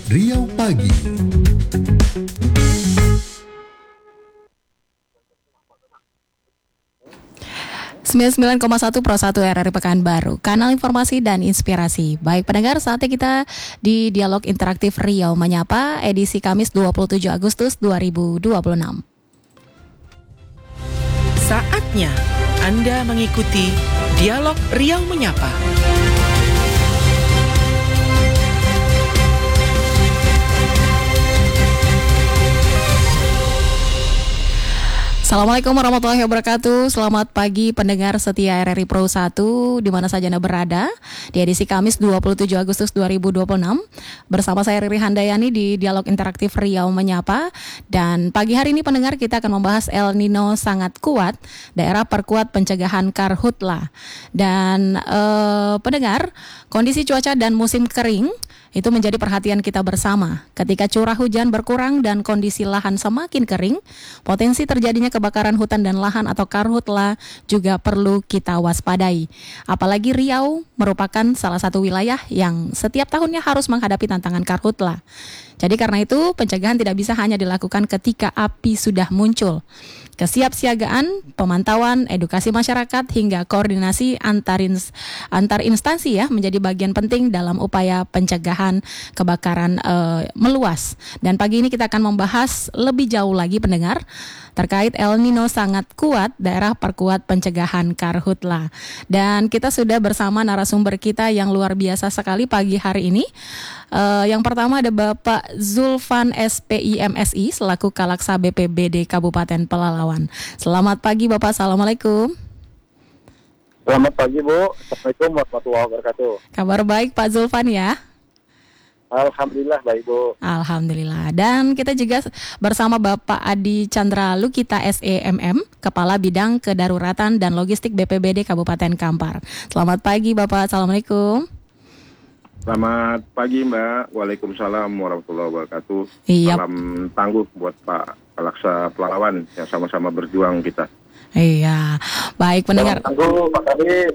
Riau Pagi. Sembilan 99,1 Pro 1 RRI Pekanbaru, kanal informasi dan inspirasi. Baik pendengar, saatnya kita di Dialog Interaktif Riau Menyapa, edisi Kamis 27 Agustus 2026. Saatnya Anda mengikuti Dialog Riau Menyapa. Assalamualaikum warahmatullahi wabarakatuh. Selamat pagi pendengar setia RRI Pro 1 di mana saja Anda berada. Di edisi Kamis 27 Agustus 2026 bersama saya Riri Handayani di Dialog Interaktif Riau Menyapa. Dan pagi hari ini pendengar, kita akan membahas El Nino sangat kuat, daerah perkuat pencegahan karhutla. Dan pendengar, kondisi cuaca dan musim kering itu menjadi perhatian kita bersama. Ketika curah hujan berkurang dan kondisi lahan semakin kering, potensi terjadinya kebakaran hutan dan lahan atau karhutla juga perlu kita waspadai. Apalagi Riau merupakan salah satu wilayah yang setiap tahunnya harus menghadapi tantangan karhutla. Jadi karena itu pencegahan tidak bisa hanya dilakukan ketika api sudah muncul. Kesiapsiagaan, pemantauan, edukasi masyarakat hingga koordinasi antar instansi menjadi bagian penting dalam upaya pencegahan kebakaran meluas. Dan pagi ini kita akan membahas lebih jauh lagi pendengar terkait El Nino sangat kuat, daerah perkuat pencegahan karhutla. Dan kita sudah bersama narasumber kita yang luar biasa sekali pagi hari ini. Yang pertama ada Bapak Zulfan SPIMSI selaku Kalaksa BPBD Kabupaten Pelalawan. Selamat pagi Bapak, Assalamualaikum. Selamat pagi Bu, Assalamualaikum warahmatullahi wabarakatuh. Kabar baik Pak Zulfan ya? Alhamdulillah baik Bu. Alhamdulillah. Dan kita juga bersama Bapak Adi Chandra Lukita SEMM, Kepala Bidang Kedaruratan dan Logistik BPBD Kabupaten Kampar. Selamat pagi Bapak, Assalamualaikum. Selamat pagi Mbak, Waalaikumsalam warahmatullahi wabarakatuh. Iya. Salam tangguh buat Pak Kalaksa Pelalawan yang sama-sama berjuang kita. Iya, baik pendengar. Salam tangguh Pak Kadir.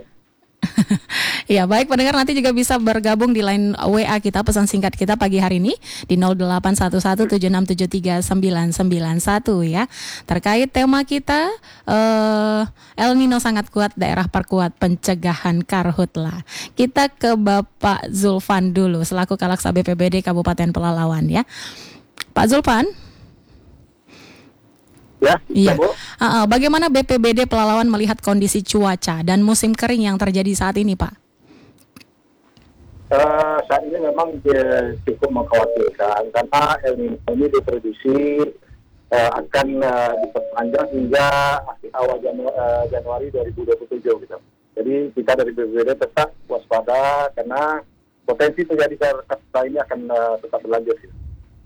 Ya, baik pendengar, nanti juga bisa bergabung di line WA kita, pesan singkat kita pagi hari ini di 081176739991 ya. Terkait tema kita El Nino sangat kuat, daerah perkuat pencegahan karhutla. Kita ke Bapak Zulfan dulu selaku Kalaksa BPBD Kabupaten Pelalawan ya. Pak Zulfan? Ya, iya. Bu. Bagaimana BPBD Pelalawan melihat kondisi cuaca dan musim kering yang terjadi saat ini, Pak? Saat ini memang cukup mengkhawatirkan karena El Nino ini diprediksi akan diperpanjang hingga awal Januari 2027 gitu. Jadi kita dari BPBD tetap waspada karena potensi terjadi karhutla ini akan tetap berlanjut. Gitu.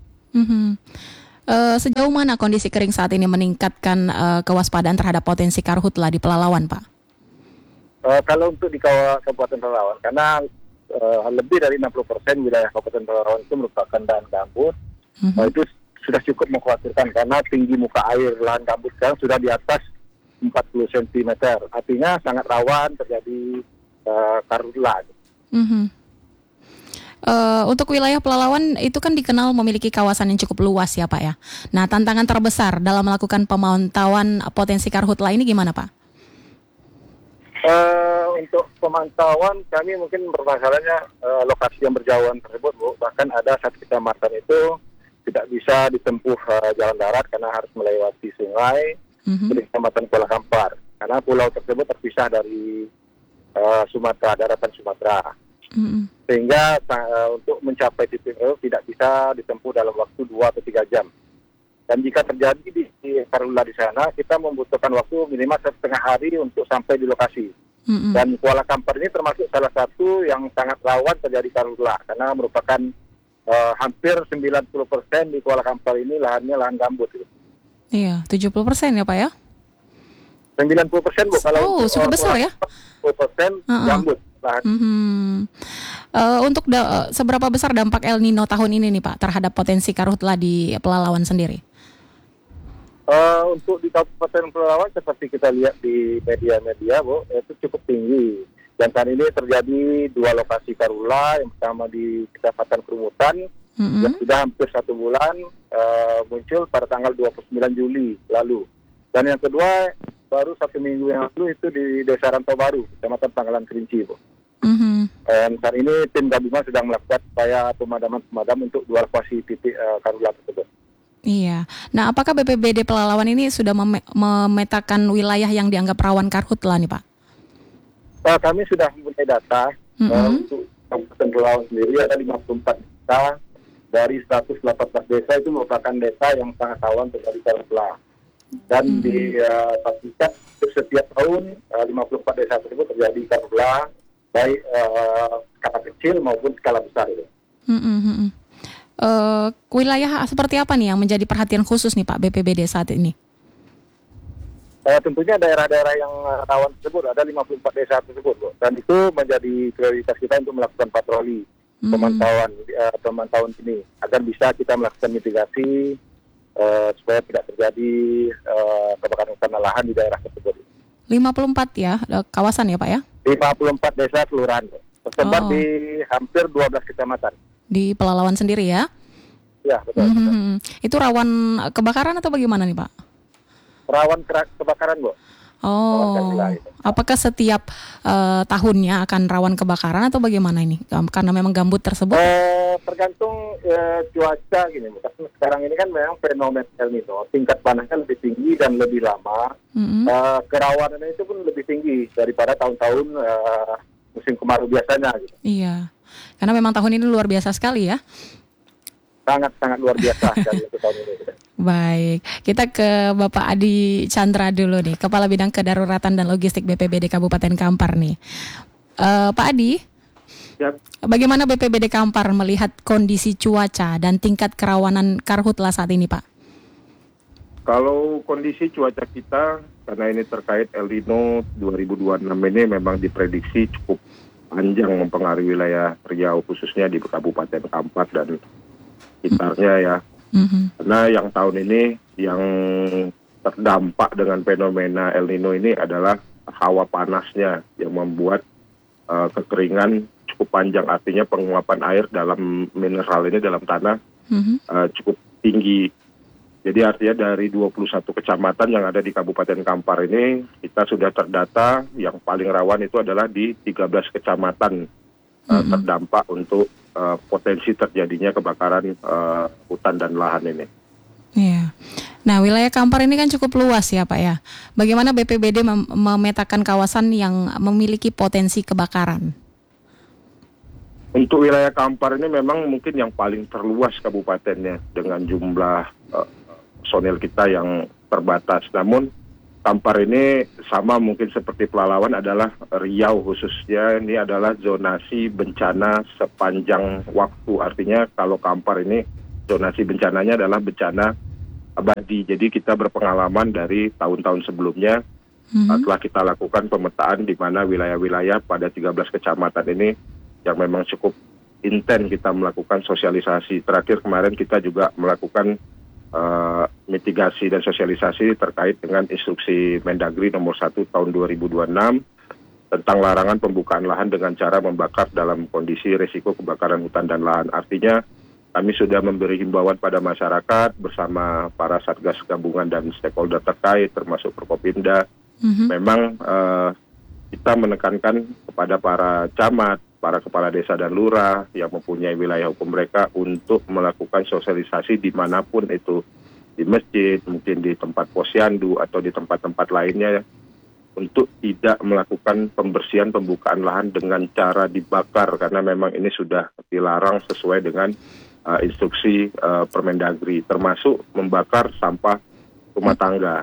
Sejauh mana kondisi kering saat ini meningkatkan kewaspadaan terhadap potensi karhutla di Pelalawan, Pak? Kalau untuk di Kabupaten Pelalawan, karena lebih dari 60% wilayah Kabupaten Pelalawan itu merupakan lahan gambut, itu sudah cukup mengkhawatirkan karena tinggi muka air lahan gambut sekarang sudah di atas 40 cm. Artinya sangat rawan terjadi karhutla. Untuk wilayah Pelalawan itu kan dikenal memiliki kawasan yang cukup luas ya Pak ya. Nah, tantangan terbesar dalam melakukan pemantauan potensi karhutla ini gimana Pak? Untuk pemantauan kami mungkin permasalahannya lokasi yang berjauhan tersebut Bu. Bahkan ada satu kecamatan itu tidak bisa ditempuh jalan darat karena harus melewati sungai di kecamatan Kuala Kampar. Karena pulau tersebut terpisah dari Sumatera, daratan Sumatera. Sehingga untuk mencapai titik itu tidak bisa ditempuh dalam waktu 2 atau 3 jam. Dan jika terjadi di karhutla di sana, kita membutuhkan waktu minimal 1,5 hari untuk sampai di lokasi. Dan Kuala Kampar ini termasuk salah satu yang sangat rawan terjadi karhutla karena merupakan hampir 90% di Kuala Kampar ini lahannya lahan gambut. Gitu. Iya, 70% ya Pak ya? 90% Bu. Kalau cukup besar ya? 10% gambut. Untuk seberapa besar dampak El Nino tahun ini nih Pak terhadap potensi karhutla di Pelalawan sendiri? Untuk di Kabupaten Pelalawan seperti kita lihat di media-media Bu, itu cukup tinggi. Dan saat ini terjadi 2 lokasi karhutla, yang pertama di Kecamatan Kerumutan yang sudah hampir 1 bulan muncul pada tanggal 29 Juli lalu. Dan yang kedua baru 1 minggu yang lalu itu di Desa Rantau Baru, Kecamatan Pangkalan Kerinci, Bu. Dan saat ini tim gabungan sedang melakukan upaya pemadam untuk 2 lokasi titik karhutlah tersebut. Iya. Nah, apakah BPBD Pelalawan ini sudah memetakan wilayah yang dianggap rawan karhutlah nih, Pak? Kami sudah mempunyai data untuk Kabupaten Pelalawan sendiri ada 54 desa dari 118 desa itu merupakan desa yang sangat rawan terjadi karhutlah. Dan dipastikan setiap tahun 54 desa tersebut terjadi karhutlah, baik skala kecil maupun skala besar. Wilayah seperti apa nih yang menjadi perhatian khusus nih Pak BPBD saat ini? Tentunya daerah-daerah yang rawan tersebut ada 54 desa tersebut, Bu. Dan itu menjadi prioritas kita untuk melakukan patroli pemantauan ini agar bisa kita melakukan mitigasi supaya tidak terjadi kebakaran hutan dan lahan di daerah tersebut. 54 ya kawasan ya Pak ya? 54 desa kelurahan, tersebar di hampir 12 kecamatan. Di Pelalawan sendiri ya? Ya, betul. Itu rawan kebakaran atau bagaimana nih Pak? Rawan kebakaran, Bu. Apakah setiap tahunnya akan rawan kebakaran atau bagaimana ini? Karena memang gambut tersebut? Tergantung cuaca gini. Sekarang ini kan memang fenomena El Nino, tingkat panasnya lebih tinggi dan lebih lama. Kerawanannya itu pun lebih tinggi daripada tahun-tahun musim kemarau biasanya. Gitu. Iya, karena memang tahun ini luar biasa sekali ya. Sangat-sangat luar biasa sekali untuk tahun ini. Baik, kita ke Bapak Adi Chandra dulu nih, Kepala Bidang Kedaruratan dan Logistik BPBD Kabupaten Kampar nih. Pak Adi, bagaimana BPBD Kampar melihat kondisi cuaca dan tingkat kerawanan karhutlah saat ini, Pak? Kalau kondisi cuaca kita, karena ini terkait El Nino 2026 ini memang diprediksi cukup panjang mempengaruhi wilayah Riau, khususnya di Kabupaten Kampar dan sekitarnya ya. Karena yang tahun ini yang terdampak dengan fenomena El Nino ini adalah hawa panasnya yang membuat kekeringan cukup panjang, artinya penguapan air dalam mineral ini dalam tanah cukup tinggi. Jadi artinya dari 21 kecamatan yang ada di Kabupaten Kampar ini kita sudah terdata yang paling rawan itu adalah di 13 kecamatan terdampak untuk potensi terjadinya kebakaran hutan dan lahan ini. Iya. Nah, wilayah Kampar ini kan cukup luas ya Pak ya. Bagaimana BPBD memetakan kawasan yang memiliki potensi kebakaran? Untuk wilayah Kampar ini memang mungkin yang paling terluas kabupatennya dengan jumlah personil kita yang terbatas. Namun Kampar ini sama mungkin seperti Pelalawan adalah Riau khususnya ini adalah zonasi bencana sepanjang waktu. Artinya kalau Kampar ini zonasi bencananya adalah bencana abadi. Jadi kita berpengalaman dari tahun-tahun sebelumnya telah kita lakukan pemetaan di mana wilayah-wilayah pada 13 kecamatan ini yang memang cukup intens kita melakukan sosialisasi. Terakhir kemarin kita juga melakukan mitigasi dan sosialisasi terkait dengan instruksi Mendagri nomor 1 tahun 2026 tentang larangan pembukaan lahan dengan cara membakar dalam kondisi risiko kebakaran hutan dan lahan. Artinya kami sudah memberi himbauan pada masyarakat bersama para satgas gabungan dan stakeholder terkait termasuk Forkopimda. Memang kita menekankan kepada para camat, para kepala desa dan lurah yang mempunyai wilayah hukum mereka untuk melakukan sosialisasi dimanapun itu, di masjid, mungkin di tempat posyandu atau di tempat-tempat lainnya, untuk tidak melakukan pembersihan pembukaan lahan dengan cara dibakar, karena memang ini sudah dilarang sesuai dengan instruksi Permendagri, termasuk membakar sampah rumah tangga.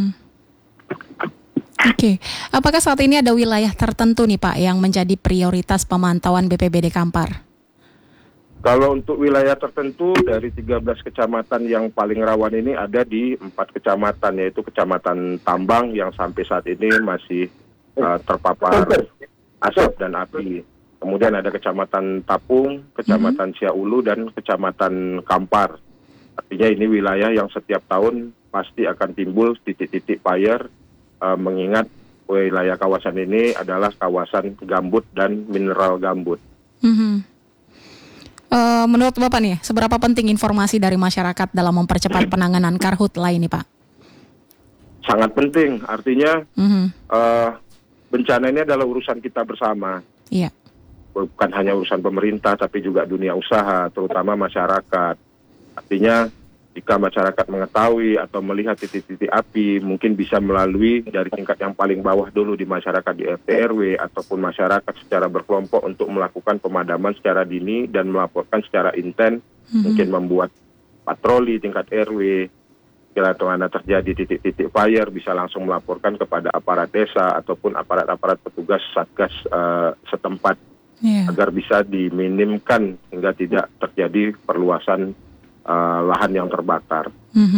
Oke, apakah saat ini ada wilayah tertentu nih Pak yang menjadi prioritas pemantauan BPBD Kampar? Kalau untuk wilayah tertentu dari 13 kecamatan yang paling rawan ini ada di 4 kecamatan, yaitu Kecamatan Tambang yang sampai saat ini masih terpapar asap dan api. Kemudian ada Kecamatan Tapung, Kecamatan Siaulu, dan Kecamatan Kampar. Artinya ini wilayah yang setiap tahun pasti akan timbul titik-titik fire, mengingat wilayah kawasan ini adalah kawasan gambut dan mineral gambut. Menurut Bapak nih, seberapa penting informasi dari masyarakat dalam mempercepat penanganan karhutla ini, Pak? Sangat penting, artinya Mhm. bencana ini adalah urusan kita bersama. Iya. Bukan hanya urusan pemerintah, tapi juga dunia usaha, terutama masyarakat. Artinya, jika masyarakat mengetahui atau melihat titik-titik api, mungkin bisa melalui dari tingkat yang paling bawah dulu di masyarakat, di RT RW, ataupun masyarakat secara berkelompok untuk melakukan pemadaman secara dini dan melaporkan secara intens, mungkin membuat patroli tingkat RW. Bila mana terjadi titik-titik fire, bisa langsung melaporkan kepada aparat desa ataupun aparat-aparat petugas satgas setempat, agar bisa diminimkan hingga tidak terjadi perluasan lahan yang terbakar.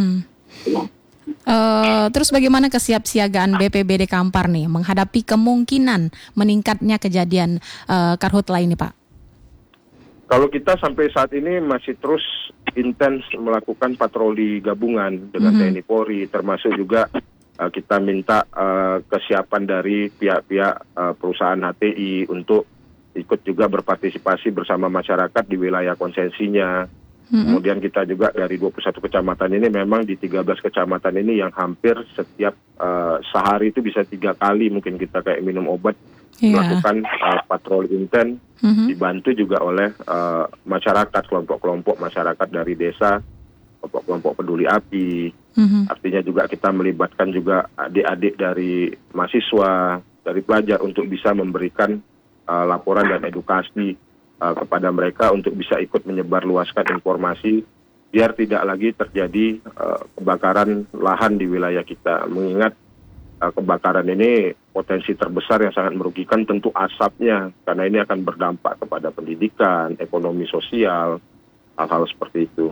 Terus bagaimana kesiapsiagaan BPBD Kampar nih menghadapi kemungkinan meningkatnya kejadian karhutla ini, Pak? Kalau kita sampai saat ini masih terus intens melakukan patroli gabungan dengan TNI Polri, termasuk juga kita minta kesiapan dari pihak-pihak perusahaan HTI untuk ikut juga berpartisipasi bersama masyarakat di wilayah konsensinya. Kemudian kita juga dari 21 kecamatan ini, memang di 13 kecamatan ini yang hampir setiap sehari itu bisa 3 kali mungkin kita kayak minum obat, melakukan patroli intens, dibantu juga oleh masyarakat, kelompok-kelompok masyarakat dari desa, kelompok-kelompok peduli api. Artinya juga kita melibatkan juga adik-adik dari mahasiswa, dari pelajar untuk bisa memberikan laporan dan edukasi kepada mereka untuk bisa ikut menyebarluaskan informasi biar tidak lagi terjadi kebakaran lahan di wilayah kita. Mengingat kebakaran ini potensi terbesar yang sangat merugikan tentu asapnya, karena ini akan berdampak kepada pendidikan, ekonomi sosial, hal-hal seperti itu.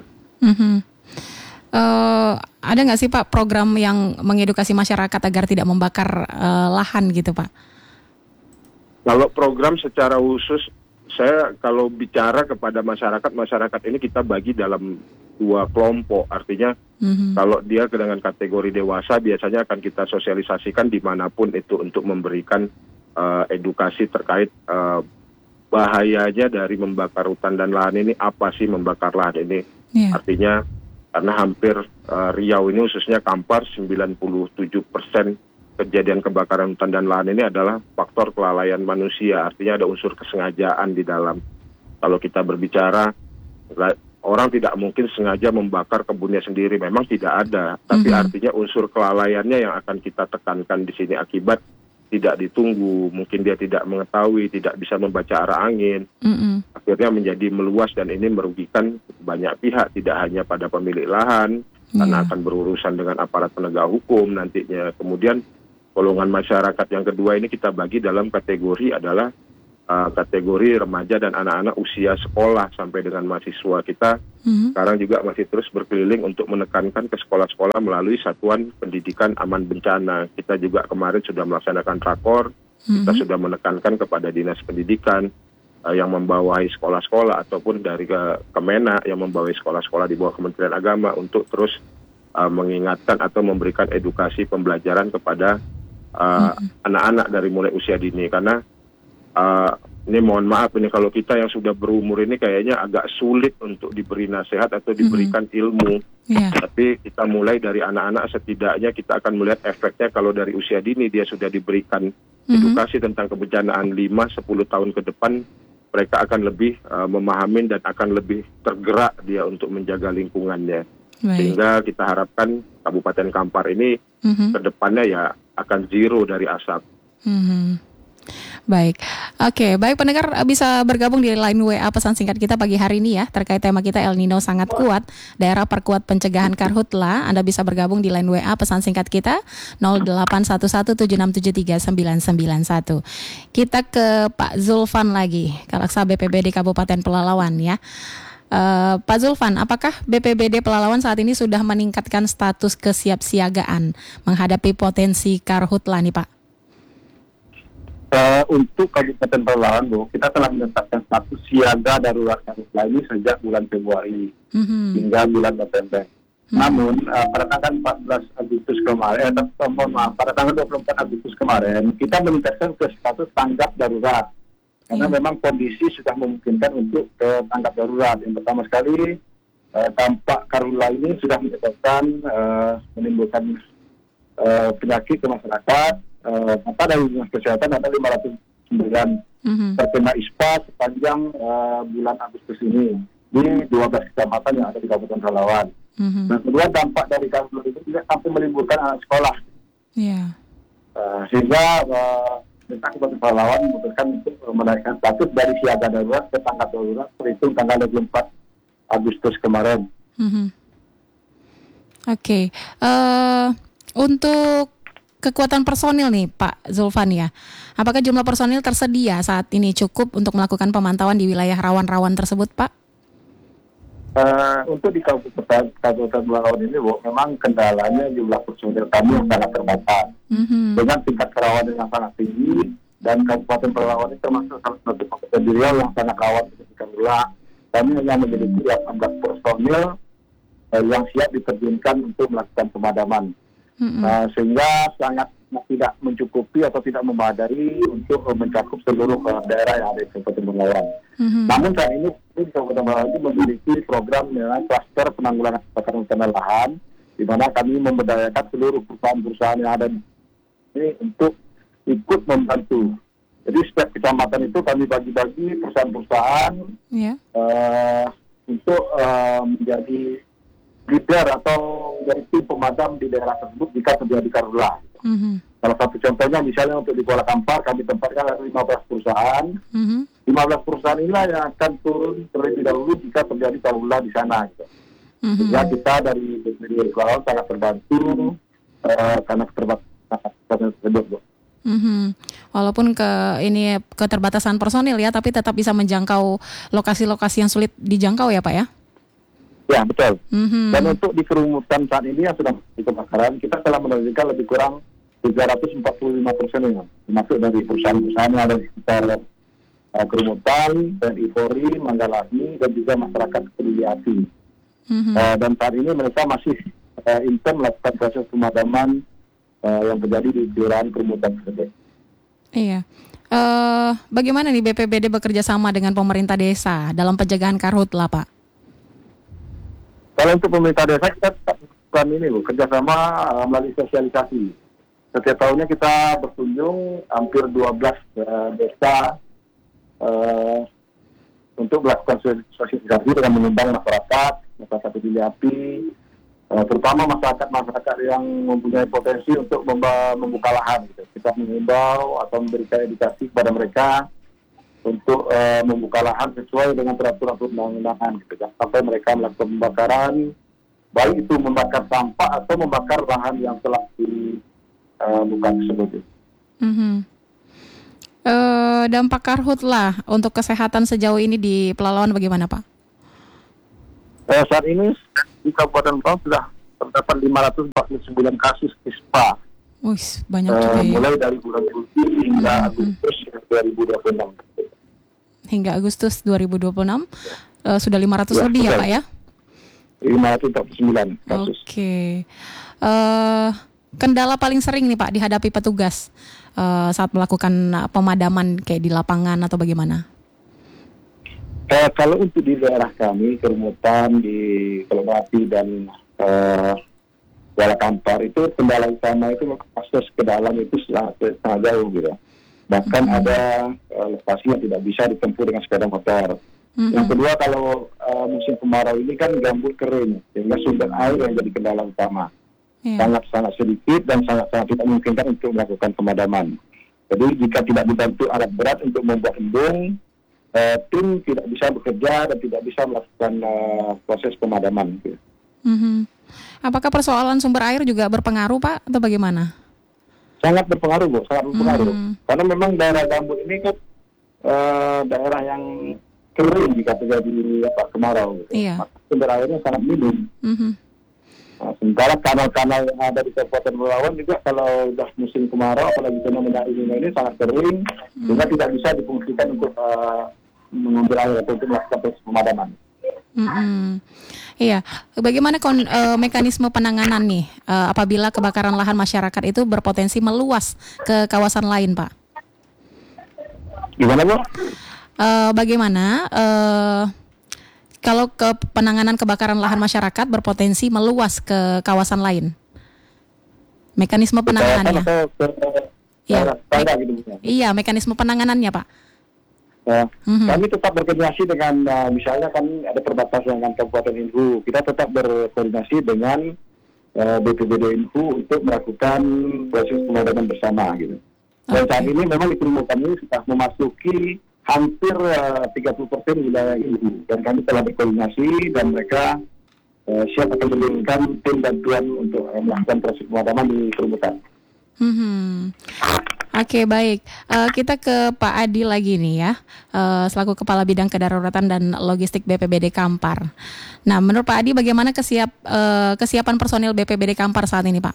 Ada nggak sih Pak program yang mengedukasi masyarakat agar tidak membakar lahan gitu Pak? Kalau program secara khusus, saya kalau bicara kepada masyarakat ini kita bagi dalam 2 kelompok. Artinya kalau dia dengan kategori dewasa biasanya akan kita sosialisasikan dimanapun itu untuk memberikan edukasi terkait bahayanya dari membakar hutan dan lahan ini. Apa sih membakar lahan ini? Artinya karena hampir Riau ini khususnya Kampar 97% kejadian kebakaran hutan dan lahan ini adalah faktor kelalaian manusia. Artinya ada unsur kesengajaan di dalam. Kalau kita berbicara, orang tidak mungkin sengaja membakar kebunnya sendiri, memang tidak ada. Tapi artinya unsur kelalaiannya yang akan kita tekankan di sini akibat tidak ditunggu. Mungkin dia tidak mengetahui, tidak bisa membaca arah angin. Akhirnya menjadi meluas dan ini merugikan banyak pihak, tidak hanya pada pemilik lahan, karena akan berurusan dengan aparat penegak hukum nantinya. Kemudian golongan masyarakat yang kedua ini kita bagi dalam kategori adalah kategori remaja dan anak-anak usia sekolah sampai dengan mahasiswa. Kita sekarang juga masih terus berkeliling untuk menekankan ke sekolah-sekolah melalui Satuan Pendidikan Aman Bencana. Kita juga kemarin sudah melaksanakan rakor, kita sudah menekankan kepada Dinas Pendidikan yang membawahi sekolah-sekolah ataupun dari Kemenak yang membawahi sekolah-sekolah di bawah Kementerian Agama untuk terus mengingatkan atau memberikan edukasi pembelajaran kepada anak-anak dari mulai usia dini. Karena ini mohon maaf ini kalau kita yang sudah berumur ini kayaknya agak sulit untuk diberi nasihat atau diberikan ilmu. Tapi kita mulai dari anak-anak, setidaknya kita akan melihat efeknya kalau dari usia dini dia sudah diberikan edukasi tentang kebencanaan 5-10 tahun ke depan, mereka akan lebih memahami dan akan lebih tergerak dia untuk menjaga lingkungannya. Sehingga kita harapkan Kabupaten Kampar ini ke depannya ya akan zero dari asap. Baik, oke, baik pendengar bisa bergabung di line WA pesan singkat kita pagi hari ini ya terkait tema kita El Nino sangat kuat, daerah perkuat pencegahan karhutla. Anda bisa bergabung di line WA pesan singkat kita 081176739991. Kita ke Pak Zulfan lagi, Kalaksa BPBD Kabupaten Pelalawan ya. Pak Zulfan, apakah BPBD Pelalawan saat ini sudah meningkatkan status kesiapsiagaan menghadapi potensi karhutla nih Pak? Untuk Kabupaten Pelalawan, Bu, kita telah menetapkan status siaga darurat karhutla ini sejak bulan Februari hingga bulan November. Namun pada tanggal 14 Agustus kemarin, pada tanggal 24 Agustus kemarin, kita meningkatkan ke status tanggap darurat. karena memang kondisi sudah memungkinkan untuk tanggap darurat. Yang pertama sekali, dampak karhutla ini sudah menyebabkan menimbulkan penyakit ke masyarakat. Maka dari dinas kesehatan ada 509 terkena ISPA sepanjang bulan Agustus ini di 12 kecamatan yang ada di Kabupaten Pelalawan. Dan kedua, dampak dari karhutla itu juga sampai meliburkan anak sekolah. Sehingga pemerintah Kabupaten Pelalawan memutuskan untuk menaikkan status dari siaga darurat ke tanggap darurat terhitung tanggal 24 Agustus kemarin. Oke. Untuk kekuatan personil nih Pak Zulfan ya, apakah jumlah personil tersedia saat ini cukup untuk melakukan pemantauan di wilayah rawan-rawan tersebut, Pak? Untuk di Kabupaten Pelalawan ini, Bu, memang kendalanya jumlah personil kami yang sangat terbatas. Dengan tingkat kerawanan yang sangat tinggi, dan Kabupaten Pelalawan ini termasuk salah satu kabupaten di Riau yang sangat rawan dengan karhutla. Kami hanya memiliki 18 personil yang siap diterjunkan untuk melakukan pemadaman. Sehingga sangat tidak mencukupi atau tidak memadai untuk mencakup seluruh daerah yang ada di Kabupaten Pelalawan. Namun saat ini Kabupaten Pelalawan itu memiliki program dengan klaster penanggulangan kebakaran hutan dan lahan, di mana kami memberdayakan seluruh perusahaan-perusahaan yang ada di sini untuk ikut membantu. Jadi setiap kecamatan itu kami bagi-bagi perusahaan-perusahaan untuk menjadi leader atau dari tim pemadam di daerah tersebut jika terjadi karhutla. Salah satu contohnya misalnya untuk di Kuala Kampar kami tempatkan ada 15 perusahaan. 15 perusahaan inilah yang akan turun terlebih dahulu jika terjadi karhutla di sana. Gitu. Sehingga kita dari Pelalawan sangat terbantu karena keterbatasan tersebut. Walaupun keterbatasan personil ya, tapi tetap bisa menjangkau lokasi-lokasi yang sulit dijangkau ya Pak ya? Ya, betul. Dan untuk di kerumutan saat ini yang sudah di kebakaran, kita telah menerjunkan lebih kurang 345 personil, termasuk dari perusahaan-perusahaan yang ada di sekitar kerumutan, TNI Polri, Manggalahi, dan juga masyarakat peduli api. Dan saat ini mereka masih intens melakukan proses pemadaman yang terjadi di kelurahan kerumutan tersebut. Iya. Bagaimana nih BPBD bekerja sama dengan pemerintah desa dalam pencegahan karhutla, Pak? Kalau untuk pemerintah desa kita lakukan ini loh, kerjasama melalui sosialisasi. Setiap tahunnya kita berkunjung hampir 12 desa untuk melakukan sosialisasi dengan mengundang masyarakat peduli api, terutama masyarakat yang mempunyai potensi untuk membuka lahan. Gitu. Kita mengimbau atau memberikan edukasi kepada mereka untuk membuka lahan sesuai dengan peraturan perundang-undangan. Gitu. Jangan sampai mereka melakukan pembakaran, baik itu membakar sampah atau membakar lahan yang telah dibuka tersebut. Dampak karhutla untuk kesehatan sejauh ini di Pelalawan bagaimana, Pak? Saat ini di Kabupaten Pelalawan sudah terdapat 549 kasus ISPA. Banyak juga ya. Mulai dari bulan Juli hingga Agustus 2026. Hingga Agustus 2026 sudah 500 lebih ya Pak ya? 549 kasus. Oke. Kendala paling sering nih Pak dihadapi petugas saat melakukan pemadaman kayak di lapangan atau bagaimana? Kalau untuk di daerah kami, kerumutan di Kelomati dan Kuala Kampar itu kendala utama itu akses ke dalam itu sangat jauh gitu. Bahkan ada lokasi yang tidak bisa ditempuh dengan sepeda motor. Yang kedua, kalau musim kemarau ini kan gambut kering, sehingga sumber air yang jadi kendala utama. Sangat-sangat sedikit dan sangat-sangat tidak memungkinkan untuk melakukan pemadaman. Jadi jika tidak dibantu alat berat untuk membuat embung, tim tidak bisa bekerja dan tidak bisa melakukan proses pemadaman. Gitu. Apakah persoalan sumber air juga berpengaruh Pak atau bagaimana? Sangat berpengaruh Bu, sangat berpengaruh. Karena memang daerah gambut ini kan daerah yang kering jika terjadi kemarau. Gitu. Iya. Maka sumber airnya sangat minim. Sementara kanal-kanal yang ada di Kabupaten Pelalawan juga kalau sudah musim kemarau, apalagi fenomena El Nino ini sangat kering, sehingga tidak bisa difungsikan untuk mengambil air atau untuk melakukan proses pemadaman. Iya, bagaimana mekanisme penanganan nih apabila kebakaran lahan masyarakat itu berpotensi meluas ke kawasan lain, Pak? Gimana Bu? Bagaimana kalau ke penanganan kebakaran lahan masyarakat berpotensi meluas ke kawasan lain? Mekanisme penanganannya? Iya, iya, mekanisme penanganannya, Pak. Kami tetap berkoordinasi dengan misalnya kan ada perbatasan dengan Kabupaten Inhu. Kita tetap berkoordinasi dengan BPBD Inhu untuk melakukan proses pemadaman bersama gitu. Dan saat ini memang di Timur kami sudah memasuki hampir 30% wilayah Inhu, dan kami telah berkoordinasi dan mereka siap akan mengirimkan tim bantuan untuk melakukan proses pemadaman di Kerumutan. Oke, baik. Kita ke Pak Adi lagi nih ya, selaku Kepala Bidang Kedaruratan dan Logistik BPBD Kampar. Nah, menurut Pak Adi bagaimana kesiapan personil BPBD Kampar saat ini, Pak?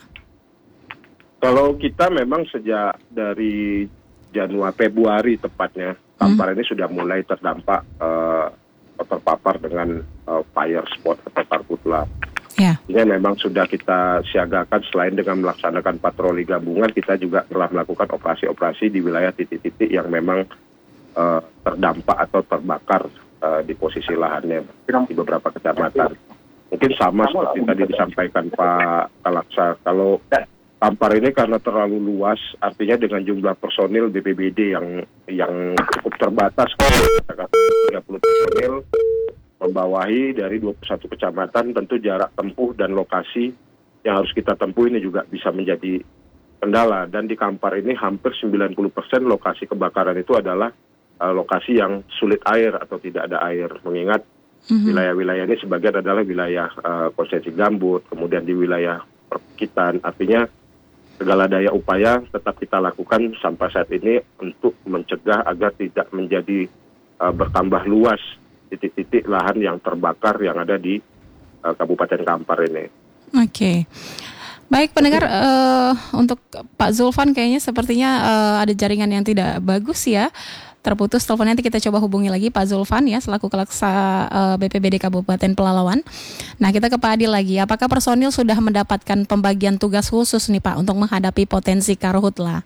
Kalau kita memang sejak dari Februari tepatnya, Kampar ini sudah mulai terdampak terpapar dengan fire spot atau karhutla. Ya. Ini memang sudah kita siagakan, selain dengan melaksanakan patroli gabungan, kita juga telah melakukan operasi-operasi di wilayah titik-titik yang memang terdampak atau terbakar di posisi lahannya di beberapa kecamatan. Mungkin sama seperti tadi disampaikan Pak Kalaksa, kalau Kampar ini karena terlalu luas, artinya dengan jumlah personil BPBD yang cukup terbatas, 30 personil, membawahi dari 21 kecamatan, tentu jarak tempuh dan lokasi yang harus kita tempuh ini juga bisa menjadi kendala. Dan di Kampar ini hampir 90% lokasi kebakaran itu adalah lokasi yang sulit air atau tidak ada air. Mengingat wilayah-wilayah ini sebagian adalah wilayah konsesi gambut, kemudian di wilayah perbukitan. Artinya segala daya upaya tetap kita lakukan sampai saat ini untuk mencegah agar tidak menjadi bertambah luas titik-titik lahan yang terbakar yang ada di Kabupaten Kampar ini. Oke. Baik pendengar, untuk Pak Zulfan kayaknya sepertinya ada jaringan yang tidak bagus ya. Terputus teleponnya, nanti kita coba hubungi lagi Pak Zulfan ya, selaku Kelaksa BPBD Kabupaten Pelalawan. Nah, kita ke Pak Adil lagi. Apakah personil sudah mendapatkan pembagian tugas khusus nih Pak untuk menghadapi potensi karhutla?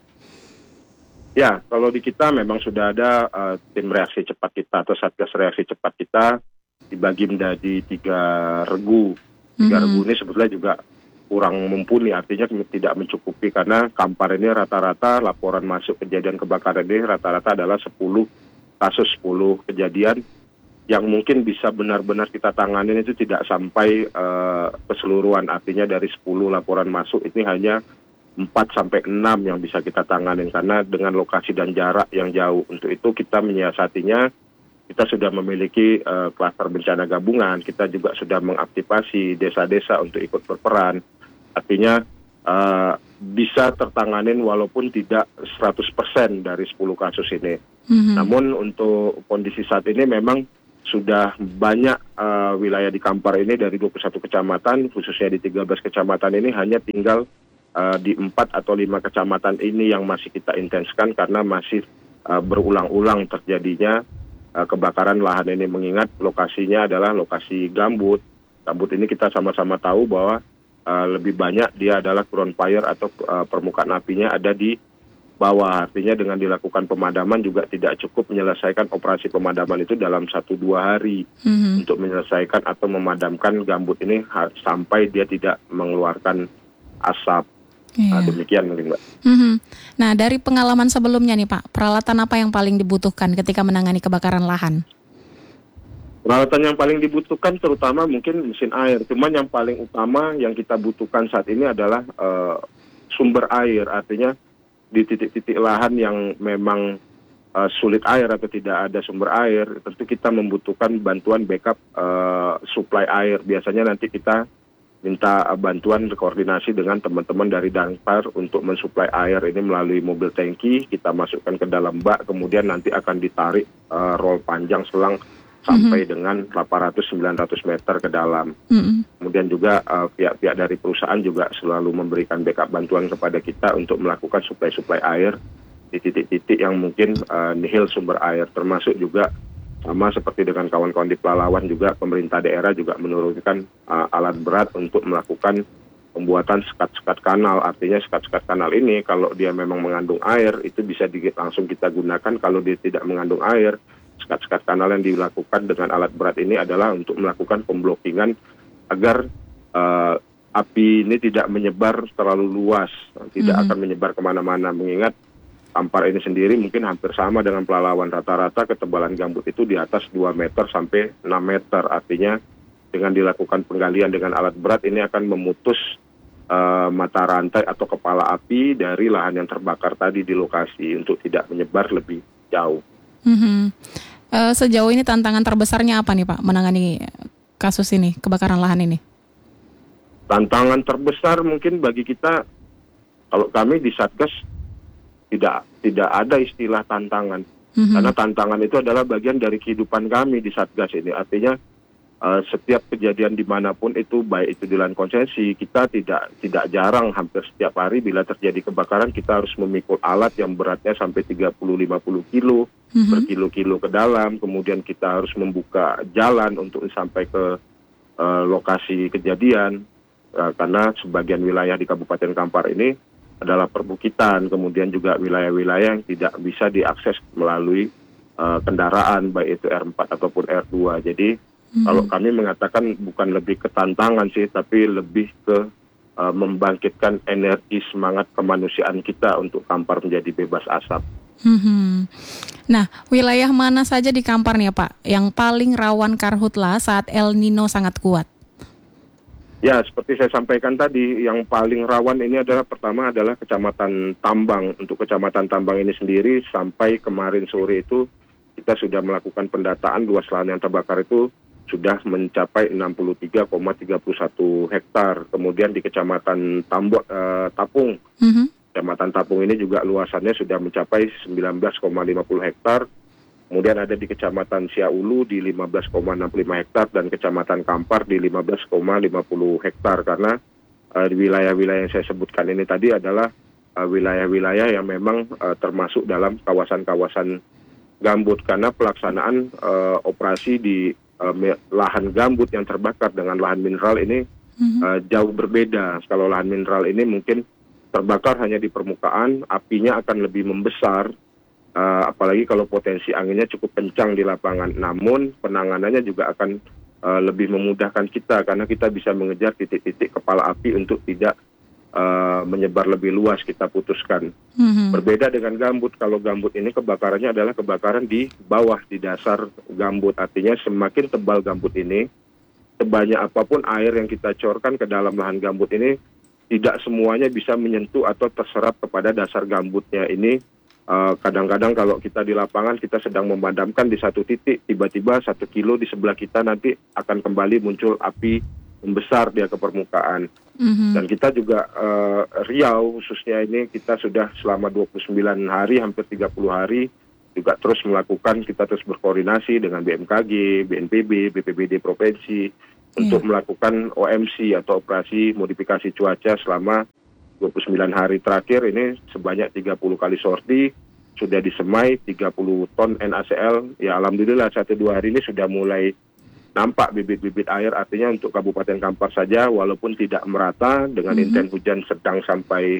Ya, kalau di kita memang sudah ada tim reaksi cepat kita atau satgas reaksi cepat kita dibagi menjadi 3 regu. 3 regu ini sebetulnya juga kurang mumpuni, artinya tidak mencukupi karena Kampar ini rata-rata laporan masuk kejadian kebakaran ini rata-rata adalah 10 kasus, 10 kejadian yang mungkin bisa benar-benar kita tanganin itu tidak sampai keseluruhan. Artinya dari 10 laporan masuk ini hanya 4-6 yang bisa kita tanganin karena dengan lokasi dan jarak yang jauh. Untuk itu kita menyiasatinya, kita sudah memiliki klaster bencana gabungan, kita juga sudah mengaktifasi desa-desa untuk ikut berperan. Artinya bisa tertanganin walaupun tidak 100% dari 10 kasus ini. Namun untuk kondisi saat ini memang sudah banyak wilayah di Kampar ini dari 21 kecamatan, khususnya di 13 kecamatan ini hanya tinggal di 4 atau 5 kecamatan ini yang masih kita intenskan karena masih berulang-ulang terjadinya kebakaran lahan ini, mengingat lokasinya adalah lokasi gambut. Gambut ini kita sama-sama tahu bahwa lebih banyak dia adalah ground fire atau permukaan apinya ada di bawah. Artinya dengan dilakukan pemadaman juga tidak cukup menyelesaikan operasi pemadaman itu dalam 1-2 hari untuk menyelesaikan atau memadamkan gambut ini sampai dia tidak mengeluarkan asap. Demikian mungkin Mbak. Nah, dari pengalaman sebelumnya nih Pak, peralatan apa yang paling dibutuhkan ketika menangani kebakaran lahan? Peralatan yang paling dibutuhkan terutama mungkin mesin air. Cuman yang paling utama yang kita butuhkan saat ini adalah sumber air. Artinya di titik-titik lahan yang memang sulit air atau tidak ada sumber air, tentu kita membutuhkan bantuan backup suplai air. Biasanya nanti kita minta bantuan koordinasi dengan teman-teman dari Damkar untuk mensuplai air ini melalui mobil tangki, kita masukkan ke dalam bak, kemudian nanti akan ditarik rol panjang selang sampai dengan 800-900 meter ke dalam. Kemudian juga pihak-pihak dari perusahaan juga selalu memberikan backup bantuan kepada kita untuk melakukan suplai air di titik-titik yang mungkin nihil sumber air, termasuk juga sama seperti dengan kawan-kawan di Pelalawan juga pemerintah daerah juga menurunkan alat berat untuk melakukan pembuatan sekat-sekat kanal. Artinya sekat-sekat kanal ini kalau dia memang mengandung air itu bisa langsung kita gunakan. Kalau dia tidak mengandung air, sekat-sekat kanal yang dilakukan dengan alat berat ini adalah untuk melakukan pemblokingan agar api ini tidak menyebar terlalu luas, tidak akan menyebar kemana-mana. Mengingat Kampar ini sendiri mungkin hampir sama dengan Pelalawan. Rata-rata ketebalan gambut itu di atas 2 meter sampai 6 meter. Artinya dengan dilakukan penggalian dengan alat berat ini akan memutus mata rantai atau kepala api dari lahan yang terbakar tadi di lokasi untuk tidak menyebar lebih jauh. Sejauh ini tantangan terbesarnya apa nih Pak menangani kasus ini, kebakaran lahan ini? Tantangan terbesar mungkin bagi kita, kalau kami di Satgas tidak ada istilah tantangan, karena tantangan itu adalah bagian dari kehidupan kami di Satgas ini. Artinya setiap kejadian dimanapun itu, baik itu di lahan konsesi, kita tidak jarang, hampir setiap hari bila terjadi kebakaran kita harus memikul alat yang beratnya sampai 30-50 kilo berkilo-kilo ke dalam. Kemudian kita harus membuka jalan untuk sampai ke lokasi kejadian, karena sebagian wilayah di Kabupaten Kampar ini adalah perbukitan, kemudian juga wilayah-wilayah yang tidak bisa diakses melalui kendaraan, baik itu R4 ataupun R2. Jadi kalau kami mengatakan bukan lebih ke tantangan sih, tapi lebih ke membangkitkan energi semangat kemanusiaan kita untuk Kampar menjadi bebas asap. Nah, wilayah mana saja di Kampar nih Pak yang paling rawan karhutla saat El Nino sangat kuat? Ya, seperti saya sampaikan tadi, yang paling rawan ini pertama adalah Kecamatan Tambang. Untuk Kecamatan Tambang ini sendiri, sampai kemarin sore itu kita sudah melakukan pendataan luas lahan yang terbakar itu sudah mencapai 63,31 hektar. Kemudian di Kecamatan Tapung, Kecamatan Tapung ini juga luasannya sudah mencapai 19,50 hektar. Kemudian ada di Kecamatan Siaulu di 15,65 hektar dan Kecamatan Kampar di 15,50 hektar. Karena di wilayah-wilayah yang saya sebutkan ini tadi adalah wilayah-wilayah yang memang termasuk dalam kawasan-kawasan gambut, karena pelaksanaan operasi di lahan gambut yang terbakar dengan lahan mineral ini jauh berbeda. Kalau lahan mineral ini mungkin terbakar hanya di permukaan, apinya akan lebih membesar. Apalagi kalau potensi anginnya cukup kencang di lapangan. Namun penanganannya juga akan lebih memudahkan kita, karena kita bisa mengejar titik-titik kepala api untuk tidak menyebar lebih luas, kita putuskan. Berbeda dengan gambut, kalau gambut ini kebakarannya adalah kebakaran di bawah, di dasar gambut. Artinya semakin tebal gambut ini, sebanyak apapun air yang kita corkan ke dalam lahan gambut ini, tidak semuanya bisa menyentuh atau terserap kepada dasar gambutnya ini. Kadang-kadang kalau kita di lapangan, kita sedang memadamkan di satu titik, tiba-tiba 1 kilo di sebelah kita nanti akan kembali muncul api membesar dia ke permukaan. Dan kita juga Riau khususnya ini, kita sudah selama 29 hari, hampir 30 hari juga terus melakukan, kita terus berkoordinasi dengan BMKG, BNPB, BPBD Provinsi untuk melakukan OMC atau operasi modifikasi cuaca selama 29 hari terakhir ini. Sebanyak 30 kali sorti, sudah disemai 30 ton NaCl. Ya alhamdulillah 1-2 hari ini sudah mulai nampak bibit-bibit air. Artinya untuk Kabupaten Kampar saja walaupun tidak merata dengan intens hujan sedang sampai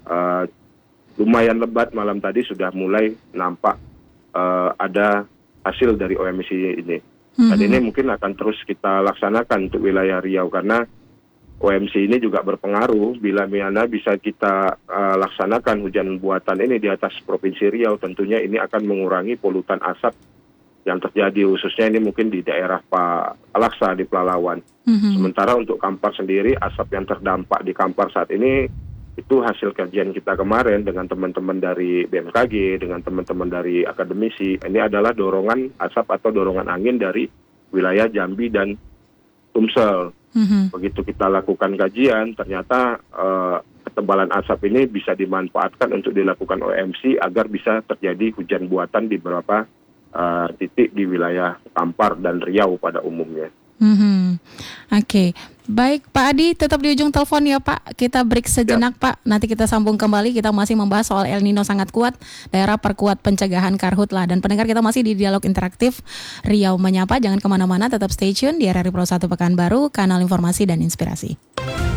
lumayan lebat malam tadi, sudah mulai nampak ada hasil dari OMC ini. Dan ini mungkin akan terus kita laksanakan untuk wilayah Riau, karena OMC ini juga berpengaruh. Bila mana bisa kita laksanakan hujan buatan ini di atas Provinsi Riau, tentunya ini akan mengurangi polutan asap yang terjadi, khususnya ini mungkin di daerah Pak Alaksa di Pelalawan. Sementara untuk Kampar sendiri, asap yang terdampak di Kampar saat ini itu hasil kajian kita kemarin dengan teman-teman dari BMKG, dengan teman-teman dari akademisi. Ini adalah dorongan asap atau dorongan angin dari wilayah Jambi dan Sumsel. Begitu kita lakukan kajian, ternyata ketebalan asap ini bisa dimanfaatkan untuk dilakukan OMC agar bisa terjadi hujan buatan di beberapa titik di wilayah Kampar dan Riau pada umumnya. Oke. Baik Pak Adi, tetap di ujung telepon ya Pak. Kita break sejenak Pak, nanti kita sambung kembali. Kita masih membahas soal El Nino sangat kuat, daerah perkuat pencegahan karhutla. Dan pendengar, kita masih di Dialog Interaktif Riau Menyapa. Jangan kemana-mana, tetap stay tune di RRI Pro 1 Pekanbaru, kanal informasi dan inspirasi.